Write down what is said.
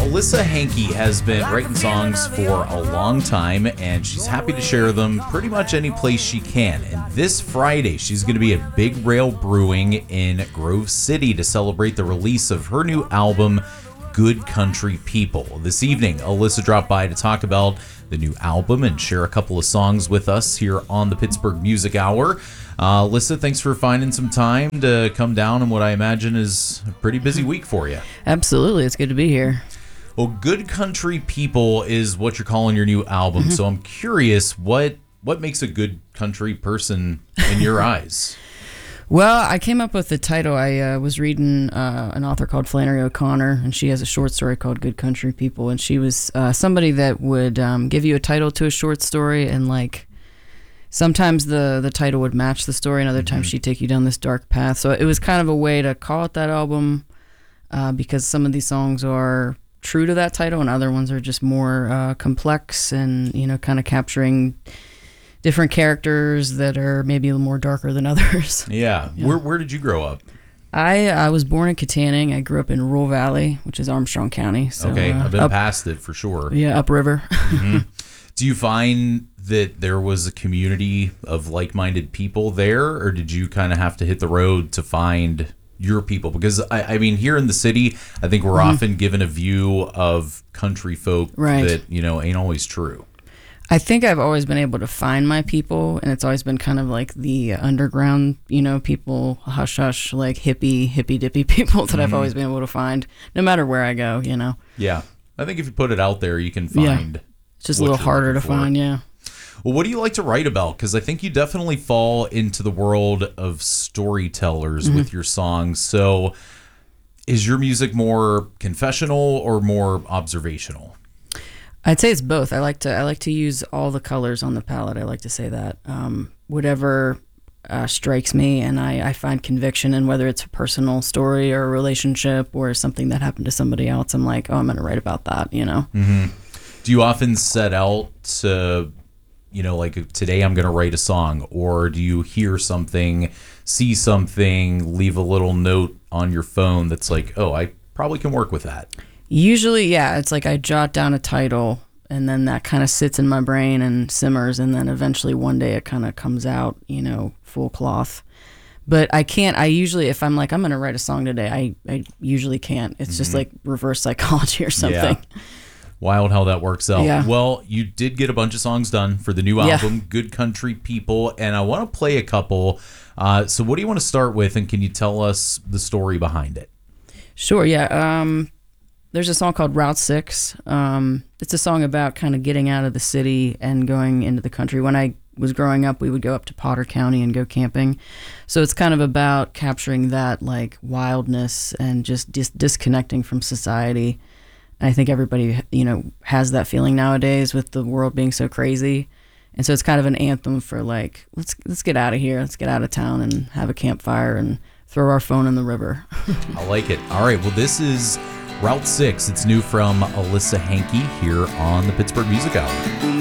Alyssa Hankey has been writing songs for a long time, and she's happy to share them pretty much any place she can. And this Friday, she's going to be at Big Rail Brewing in Grove City to celebrate the release of her new album, Good Country People. This evening, Alyssa dropped by to talk about the new album and share a couple of songs with us here on the Pittsburgh Music Hour. Alyssa, thanks for finding some time to come down in what I imagine is a pretty busy week for you. Absolutely. It's good to be here. Well, Good Country People is what you're calling your new album. So I'm curious, what makes a good country person in your eyes? Well, I came up with the title. I was reading an author called Flannery O'Connor, and she has a short story called Good Country People. And she was somebody that would give you a title to a short story, and like sometimes the title would match the story, and other times she'd take you down this dark path. So it was kind of a way to call it that album because some of these songs are true to that title, and other ones are just more complex and, you know, kind of capturing different characters that are maybe a little more darker than others. Yeah. Where did you grow up? I was born in Katanning. I grew up in Rural Valley, which is Armstrong County. So, Okay, I've been past it for sure. Yeah, upriver. Do you find that there was a community of like-minded people there, or did you kind of have to hit the road to find your people? Because I mean, here in the city, I think we're often given a view of country folk that, you know, ain't always true. I think I've always been able to find my people, and it's always been kind of like the underground, you know, people, hush hush, like hippie dippy people that I've always been able to find, no matter where I go, you know. Yeah, I think if you put it out there, you can find. Yeah. It's just a little harder to find, yeah. Well, what do you like to write about? Because I think you definitely fall into the world of storytellers with your songs. So, is your music more confessional or more observational? I'd say it's both. I like to use all the colors on the palette. I like to say that whatever strikes me, and I find conviction in, whether it's a personal story or a relationship or something that happened to somebody else. I'm like, oh, I'm going to write about that. You know. Do you often set out to, you know, like today I'm going to write a song, or do you hear something, see something, leave a little note on your phone that's like, oh, I probably can work with that? Usually, yeah, it's like I jot down a title, and then that kind of sits in my brain and simmers, and then eventually one day it kind of comes out, you know, full cloth. But I usually, if I'm like, I'm going to write a song today, I usually can't. It's just like reverse psychology or something. Yeah. Wild how that works out. Yeah. Well, you did get a bunch of songs done for the new album, Good Country People, and I want to play a couple. So what do you want to start with, and can you tell us the story behind it? Sure, yeah. There's a song called Route 6. It's a song about kind of getting out of the city and going into the country. When I was growing up, we would go up to Potter County and go camping. So it's kind of about capturing that like wildness and just disconnecting from society. And I think everybody, you know, has that feeling nowadays with the world being so crazy. And so it's kind of an anthem for like, let's get out of here. Let's get out of town and have a campfire and throw our phone in the river. I like it. All right. Well, this is Route 6. It's new from Alyssa Hankey here on the Pittsburgh Music Hour.